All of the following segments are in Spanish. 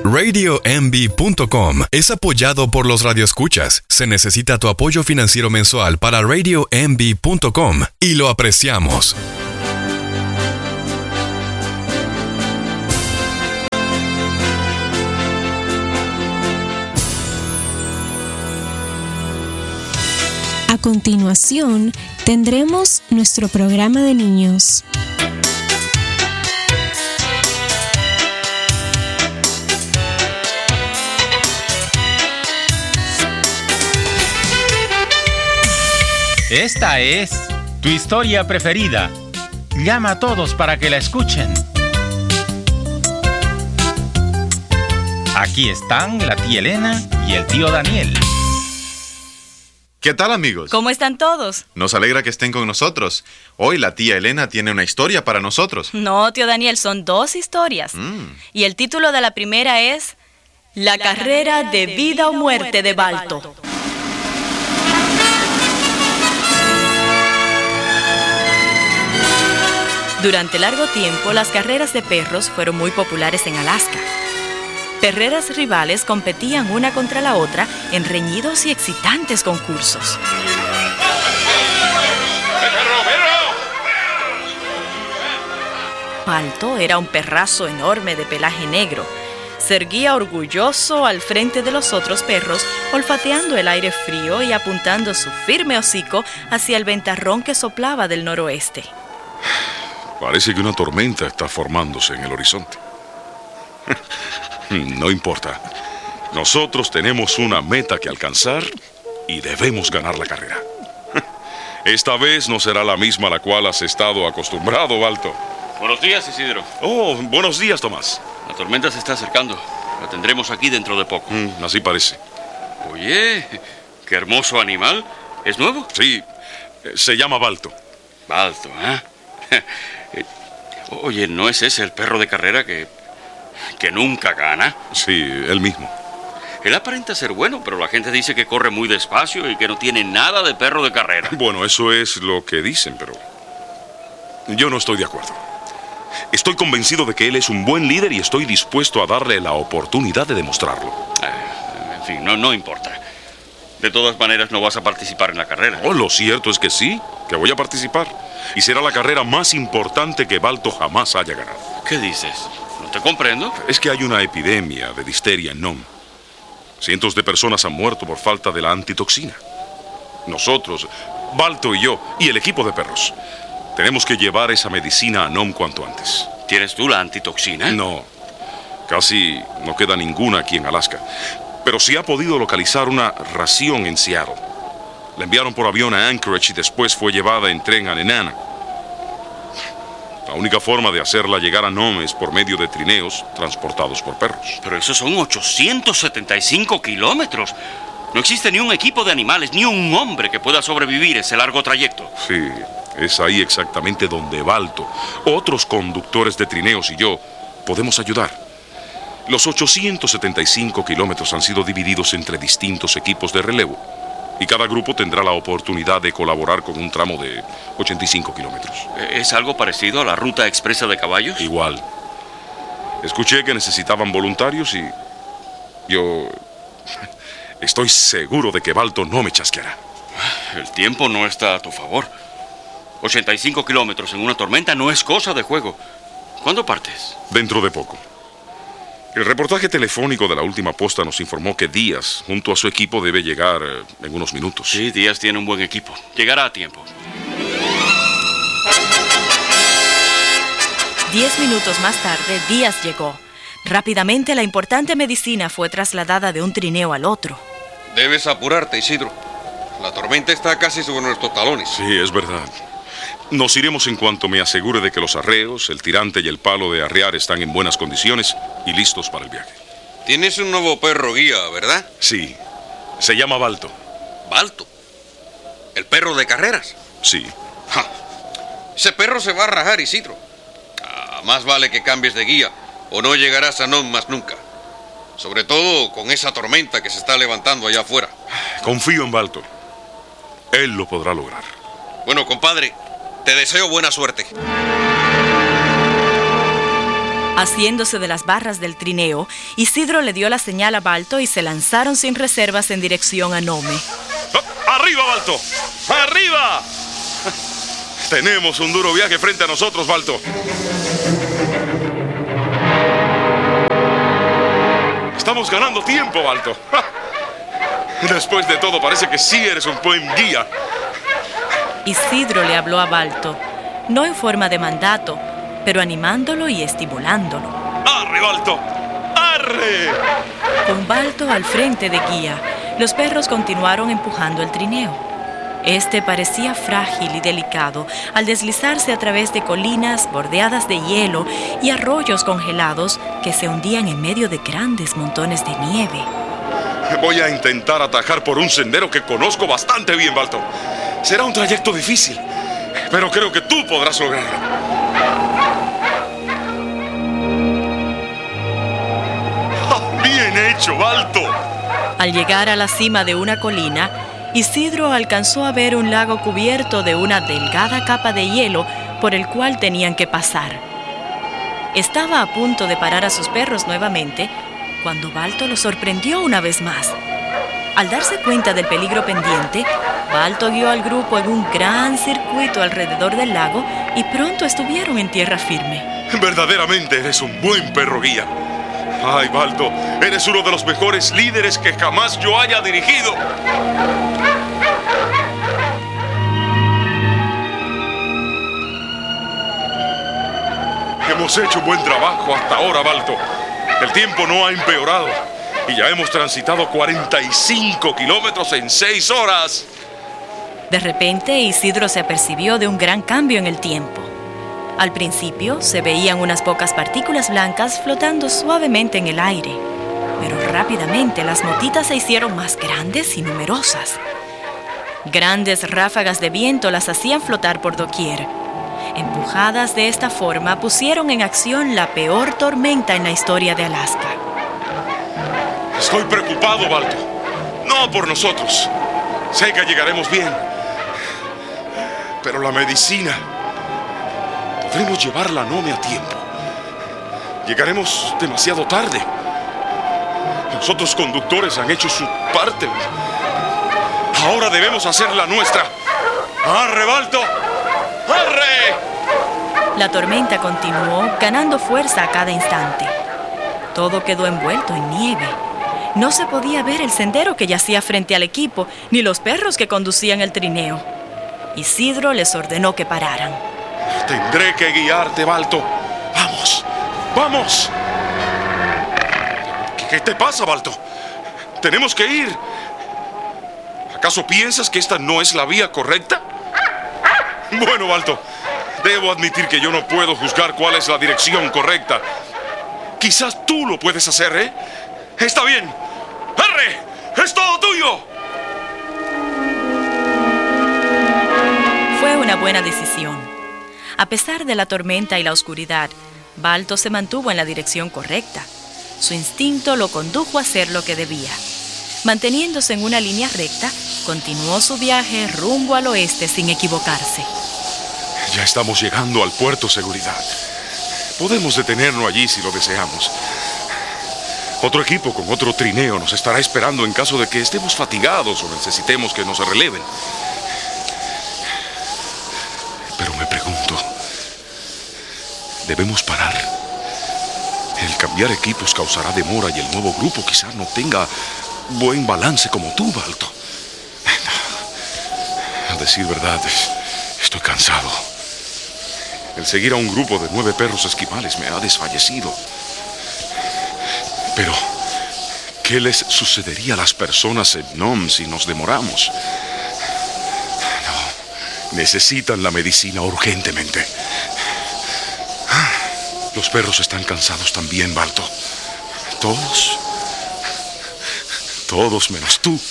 RadioMB.com es apoyado por los radioescuchas. Se necesita tu apoyo financiero mensual para RadioMB.com y lo apreciamos. A continuación, tendremos nuestro programa de niños. Esta es tu historia preferida. Llama a todos para que la escuchen. Aquí están la tía Elena y el tío Daniel. ¿Qué tal, amigos? ¿Cómo están todos? Nos alegra que estén con nosotros. Hoy la tía Elena tiene una historia para nosotros. No, tío Daniel, son 2 historias. Y el título de la primera es La carrera de vida o muerte de Balto. Durante largo tiempo, las carreras de perros fueron muy populares en Alaska. Perreras rivales competían una contra la otra en reñidos y excitantes concursos. Balto era un perrazo enorme de pelaje negro. Se erguía orgulloso al frente de los otros perros, olfateando el aire frío y apuntando su firme hocico hacia el ventarrón que soplaba del noroeste. Parece que una tormenta está formándose en el horizonte. No importa. Nosotros tenemos una meta que alcanzar y debemos ganar la carrera. Esta vez no será la misma a la cual has estado acostumbrado, Balto. Buenos días, Isidro. Oh, buenos días, Tomás. La tormenta se está acercando. La tendremos aquí dentro de poco. Así parece. Oye, qué hermoso animal. ¿Es nuevo? Sí, se llama Balto. Balto, ¿eh? Oye, ¿no es ese el perro de carrera que nunca gana? Sí, él mismo. Él aparenta ser bueno, pero la gente dice que corre muy despacio y que no tiene nada de perro de carrera. Bueno, eso es lo que dicen, pero yo no estoy de acuerdo. Estoy convencido de que él es un buen líder y estoy dispuesto a darle la oportunidad de demostrarlo. En fin, no importa. De todas maneras, no vas a participar en la carrera. Oh, lo cierto es que sí, que voy a participar. Y será la carrera más importante que Balto jamás haya ganado. ¿Qué dices? No te comprendo. Es que hay una epidemia de difteria en Nome. Cientos de personas han muerto por falta de la antitoxina. Nosotros, Balto y yo, y el equipo de perros, tenemos que llevar esa medicina a Nome cuanto antes. ¿Tienes tú la antitoxina? No, casi no queda ninguna aquí en Alaska. Pero sí ha podido localizar una ración en Seattle. La enviaron por avión a Anchorage y después fue llevada en tren a Nenana. La única forma de hacerla llegar a Nome es por medio de trineos transportados por perros. Pero esos son 875 kilómetros. No existe ni un equipo de animales, ni un hombre que pueda sobrevivir ese largo trayecto. Sí, es ahí exactamente donde Balto, otros conductores de trineos y yo podemos ayudar. Los 875 kilómetros han sido divididos entre distintos equipos de relevo. Y cada grupo tendrá la oportunidad de colaborar con un tramo de 85 kilómetros. ¿Es algo parecido a la ruta expresa de caballos? Igual. Escuché que necesitaban voluntarios y yo estoy seguro de que Balto no me chasqueará. El tiempo no está a tu favor. 85 kilómetros en una tormenta no es cosa de juego. ¿Cuándo partes? Dentro de poco. El reportaje telefónico de la última posta nos informó que Díaz, junto a su equipo, debe llegar en unos minutos. Sí, Díaz tiene un buen equipo. Llegará a tiempo. 10 minutos más tarde, Díaz llegó. Rápidamente, la importante medicina fue trasladada de un trineo al otro. Debes apurarte, Isidro. La tormenta está casi sobre nuestros talones. Sí, es verdad. Nos iremos en cuanto me asegure de que los arreos, el tirante y el palo de arrear están en buenas condiciones y listos para el viaje. Tienes un nuevo perro guía, ¿verdad? Sí. Se llama Balto. ¿Balto? ¿El perro de carreras? Sí. ¡Ja! Ese perro se va a rajar, Isidro. Más vale que cambies de guía o no llegarás a Nome más nunca. Sobre todo con esa tormenta que se está levantando allá afuera. Confío en Balto. Él lo podrá lograr. Bueno, compadre, te deseo buena suerte. Haciéndose de las barras del trineo, Isidro le dio la señal a Balto y se lanzaron sin reservas en dirección a Nome. ¡Arriba, Balto! ¡Arriba! Tenemos un duro viaje frente a nosotros, Balto. Estamos ganando tiempo, Balto. Después de todo, parece que sí eres un buen guía. Isidro le habló a Balto, no en forma de mandato, pero animándolo y estimulándolo. ¡Arre, Balto! ¡Arre! Con Balto al frente de guía, los perros continuaron empujando el trineo. Este parecía frágil y delicado al deslizarse a través de colinas bordeadas de hielo y arroyos congelados que se hundían en medio de grandes montones de nieve. Voy a intentar atajar por un sendero que conozco bastante bien, Balto. Será un trayecto difícil, pero creo que tú podrás lograrlo. ¡Bien hecho, Balto! Al llegar a la cima de una colina, Isidro alcanzó a ver un lago cubierto de una delgada capa de hielo por el cual tenían que pasar. Estaba a punto de parar a sus perros nuevamente cuando Balto lo sorprendió una vez más. Al darse cuenta del peligro pendiente, Balto guió al grupo en un gran circuito alrededor del lago y pronto estuvieron en tierra firme. Verdaderamente eres un buen perro guía. Ay, Balto, eres uno de los mejores líderes que jamás yo haya dirigido. Hemos hecho un buen trabajo hasta ahora, Balto. El tiempo no ha empeorado y ya hemos transitado 45 kilómetros en 6 horas. De repente, Isidro se apercibió de un gran cambio en el tiempo. Al principio se veían unas pocas partículas blancas flotando suavemente en el aire, pero rápidamente las motitas se hicieron más grandes y numerosas. Grandes ráfagas de viento las hacían flotar por doquier. Empujadas de esta forma, pusieron en acción la peor tormenta en la historia de Alaska. Estoy preocupado, Balto. No por nosotros. Sé que llegaremos bien. Pero la medicina... podremos llevarla a Nome a tiempo. Llegaremos demasiado tarde. Los otros conductores han hecho su parte. Ahora debemos hacer la nuestra. ¡Arre, Balto! ¡Arre! La tormenta continuó, ganando fuerza a cada instante. Todo quedó envuelto en nieve. No se podía ver el sendero que yacía frente al equipo, ni los perros que conducían el trineo. Isidro les ordenó que pararan. Tendré que guiarte, Balto. ¡Vamos! ¡Vamos! ¿Qué te pasa, Balto? Tenemos que ir. ¿Acaso piensas que esta no es la vía correcta? Bueno, Balto, debo admitir que yo no puedo juzgar cuál es la dirección correcta. Quizás tú lo puedes hacer, ¿eh? Está bien. ¡Arre! ¡Es todo tuyo! Fue una buena decisión. A pesar de la tormenta y la oscuridad, Balto se mantuvo en la dirección correcta. Su instinto lo condujo a hacer lo que debía. Manteniéndose en una línea recta, continuó su viaje rumbo al oeste sin equivocarse. Ya estamos llegando al puerto Seguridad. Podemos detenernos allí si lo deseamos. Otro equipo con otro trineo nos estará esperando en caso de que estemos fatigados o necesitemos que nos releven. Pero me pregunto, ¿debemos parar? El cambiar equipos causará demora y el nuevo grupo quizás no tenga buen balance como tú, Balto. A decir verdad, estoy cansado. El seguir a un grupo de 9 perros esquimales me ha desfallecido. Pero, ¿qué les sucedería a las personas en Nome si nos demoramos? No, necesitan la medicina urgentemente. Los perros están cansados también, Balto. Todos menos tú.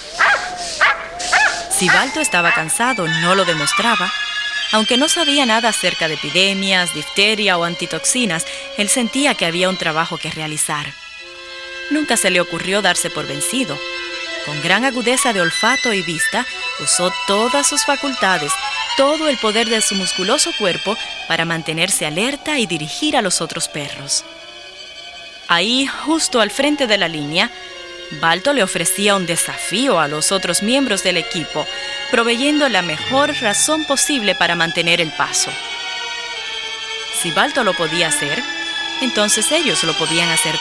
Si Balto estaba cansado, no lo demostraba. Aunque no sabía nada acerca de epidemias, difteria o antitoxinas, él sentía que había un trabajo que realizar. Nunca se le ocurrió darse por vencido. Con gran agudeza de olfato y vista, usó todas sus facultades todo el poder de su musculoso cuerpo para mantenerse alerta y dirigir a los otros perros. Ahí, justo al frente de la línea, Balto le ofrecía un desafío a los otros miembros del equipo, proveyendo la mejor razón posible para mantener el paso. Si Balto lo podía hacer, entonces ellos lo podían hacer